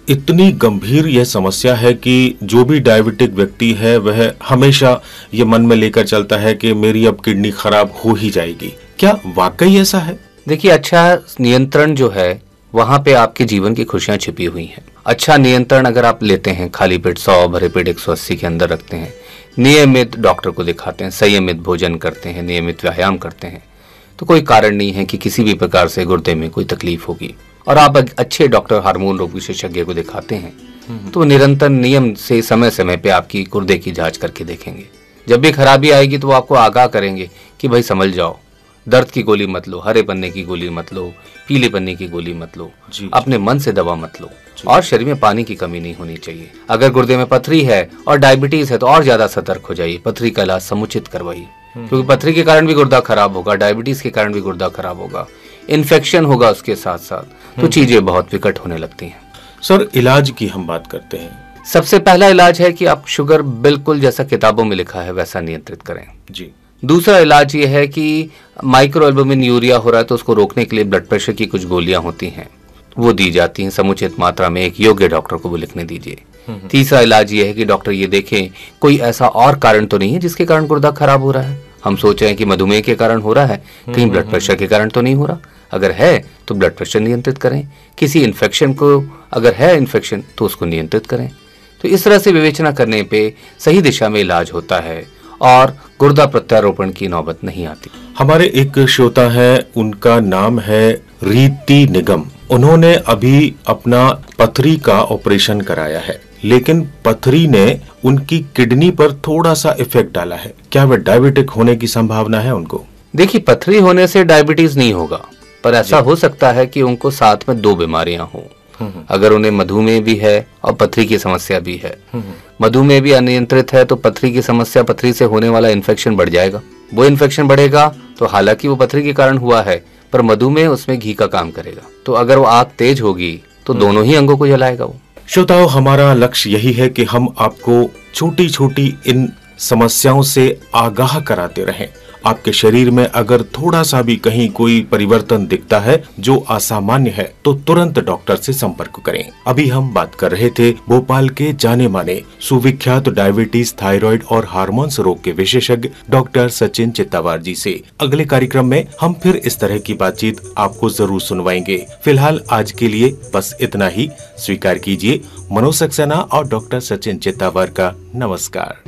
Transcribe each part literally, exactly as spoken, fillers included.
इतनी गंभीर यह समस्या है कि जो भी डायबिटिक व्यक्ति है वह हमेशा ये मन में लेकर चलता है कि मेरी अब किडनी खराब हो ही जाएगी। क्या वाकई ऐसा है? देखिए, अच्छा नियंत्रण जो है वहाँ पे आपके जीवन की खुशियाँ छिपी हुई हैं। अच्छा नियंत्रण अगर आप लेते हैं, खाली पेट सौ, भरे पेट एक सौ अस्सी के अंदर रखते हैं, नियमित डॉक्टर को दिखाते हैं, संयमित भोजन करते हैं, नियमित व्यायाम करते हैं, तो कोई कारण नहीं है कि किसी भी प्रकार से गुर्दे में कोई तकलीफ होगी। और आप अच्छे डॉक्टर, हार्मोन रोग विशेषज्ञ को दिखाते हैं तो निरंतर नियम से समय समय पे आपकी गुर्दे की जांच करके देखेंगे। जब भी खराबी आएगी तो वो आपको आगाह करेंगे कि भाई समझ जाओ, दर्द की गोली मत लो, हरे पन्ने की गोली मत लो, पीले पन्ने की गोली मत लो, अपने मन से दवा मत लो, और शरीर में पानी की कमी नहीं होनी चाहिए। अगर गुर्दे में पथरी है और डायबिटीज है तो और ज्यादा सतर्क हो जाइए, पथरी का इलाज समुचित करवाइए, क्योंकि पथरी के कारण भी गुर्दा खराब होगा, डायबिटीज के कारण भी गुर्दा खराब होगा, इन्फेक्शन होगा उसके साथ साथ, तो चीजें बहुत विकट होने लगती हैं। सर, इलाज की हम बात करते हैं। सबसे पहला इलाज है कि आप शुगर बिल्कुल जैसा किताबों में लिखा है वैसा नियंत्रित करें जी। दूसरा इलाज ये है कि माइक्रो एल्बुमिन यूरिया हो रहा है तो उसको रोकने के लिए ब्लड प्रेशर की कुछ गोलियां होती हैं, वो दी जाती हैं समुचित मात्रा में, एक योग्य डॉक्टर को वो लिखने दीजिए। तीसरा इलाज ये है कि डॉक्टर ये देखें कोई ऐसा और कारण तो नहीं है जिसके कारण गुर्दा खराब हो रहा है। हम सोच रहे हैं कि मधुमेह के कारण हो रहा है, कहीं ब्लड प्रेशर के कारण तो नहीं हो रहा। अगर है तो ब्लड प्रेशर नियंत्रित करें, किसी इन्फेक्शन को अगर है इन्फेक्शन तो उसको नियंत्रित करें। तो इस तरह से विवेचना करने पे सही दिशा में इलाज होता है और गुर्दा प्रत्यारोपण की नौबत नहीं आती। हमारे एक श्रोता है, उनका नाम है रीति निगम। उन्होंने अभी अपना पथरी का ऑपरेशन कराया है, लेकिन पथरी ने उनकी किडनी पर थोड़ा सा इफेक्ट डाला है। क्या वह डायबिटिक होने की संभावना है उनको? देखिए, पथरी होने से डायबिटीज नहीं होगा, पर ऐसा हो सकता है कि उनको साथ में दो बीमारियां हों। अगर उन्हें मधुमेह भी है और पथरी की समस्या भी है, मधुमेह भी अनियंत्रित है तो पथरी की समस्या, पथरी से होने वाला इन्फेक्शन बढ़ जाएगा। वो इन्फेक्शन बढ़ेगा तो हालांकि वो पथरी के कारण हुआ है, पर मधुमेह उसमें घी का काम करेगा। तो अगर वो आग तेज होगी तो दोनों ही अंगों को जलाएगा वो। श्रोताओं, हमारा लक्ष्य यही है कि हम आपको छोटी छोटी इन समस्याओं से आगाह कराते रहें। आपके शरीर में अगर थोड़ा सा भी कहीं कोई परिवर्तन दिखता है जो असामान्य है तो तुरंत डॉक्टर से संपर्क करें। अभी हम बात कर रहे थे भोपाल के जाने माने सुविख्यात डायबिटीज, थायराइड और हार्मोन्स रोग के विशेषज्ञ डॉक्टर सचिन चित्तावार जी से। अगले कार्यक्रम में हम फिर इस तरह की बातचीत आपको जरूर सुनवाएंगे। फिलहाल आज के लिए बस इतना ही। स्वीकार कीजिए मनोज सक्सेना और डॉक्टर सचिन चित्तावार का नमस्कार।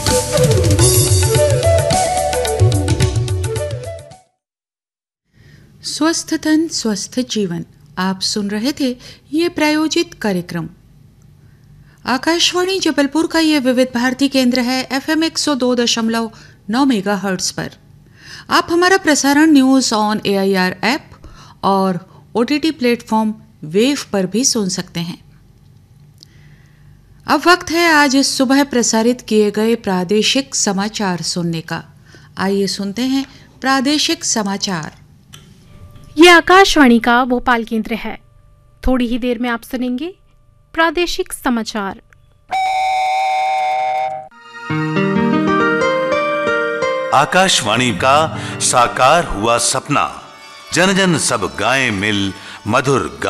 स्वस्थ तन स्वस्थ जीवन, आप सुन रहे थे ये प्रायोजित कार्यक्रम। आकाशवाणी जबलपुर का ये विविध भारती केंद्र है एफ एम एक सौ दो दशमलव नौ मेगा हर्ट्ज पर। आप हमारा प्रसारण news on A I R app और O T T platform wave पर भी सुन सकते हैं। अब वक्त है आज सुबह प्रसारित किए गए प्रादेशिक समाचार सुनने का। आइए सुनते हैं प्रादेशिक समाचार। ये आकाशवाणी का भोपाल केंद्र है। थोड़ी ही देर में आप सुनेंगे प्रादेशिक समाचार। आकाशवाणी का साकार हुआ सपना, जन जन सब गाएं मिल मधुर